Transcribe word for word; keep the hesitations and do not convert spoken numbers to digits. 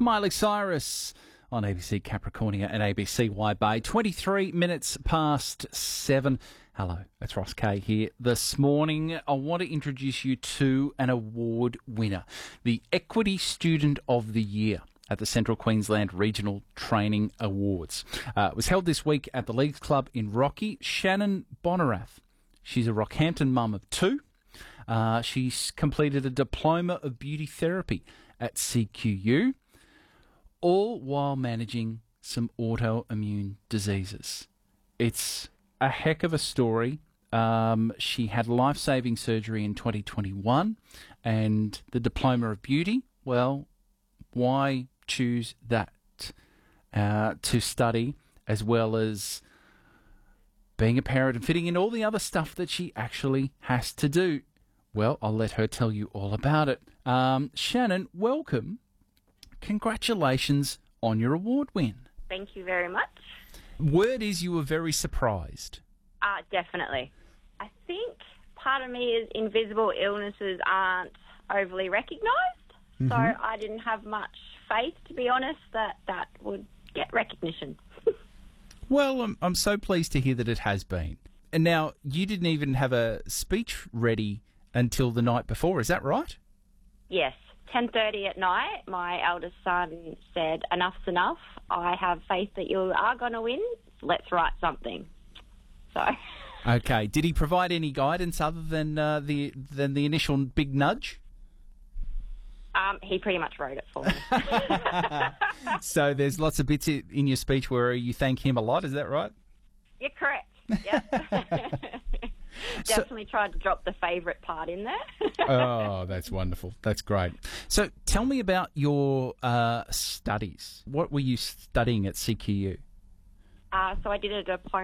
Miley Cyrus on A B C Capricornia and A B C Y Bay. twenty-three minutes past seven. Hello, it's Ross Kay here. This morning, I want to introduce you to an award winner, the Equity Student of the Year at the Central Queensland Regional Training Awards. Uh, it was held this week at the Leagues Club in Rocky. Shannon Bonarath. She's a Rockhampton mum of two. Uh, she's completed a Diploma of Beauty Therapy at C Q U, all while managing some autoimmune diseases. It's a heck of a story. Um, she had life-saving surgery in twenty twenty-one, and the Diploma of Beauty, well, why choose that uh, to study as well as being a parent and fitting in all the other stuff that she actually has to do? Well, I'll let her tell you all about it. Um, Shannon, welcome. Congratulations on your award win. Thank you very much. Word is you were very surprised. Uh, definitely. I think part of me is invisible illnesses aren't overly recognised, mm-hmm. so I didn't have much faith, to be honest, that that would get recognition. Well, I'm, I'm so pleased to hear that it has been. And now, you didn't even have a speech ready until the night before, is that right? Yes. ten thirty at night, my eldest son said, enough's enough. I have faith that you are going to win. Let's write something. So. Okay. Did he provide any guidance other than uh, the than the initial big nudge? Um, he pretty much wrote it for me. So there's lots of bits in your speech where you thank him a lot, is that right? You're correct. Yep. Definitely so, tried to drop the favourite part in there. Oh, that's wonderful. That's great. So tell me about your uh, studies. What were you studying at C Q U? Uh, so I did a diploma